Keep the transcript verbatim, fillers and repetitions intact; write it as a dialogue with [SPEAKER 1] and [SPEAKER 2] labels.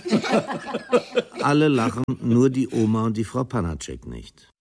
[SPEAKER 1] Alle lachen, nur die Oma und die Frau Panacek nicht.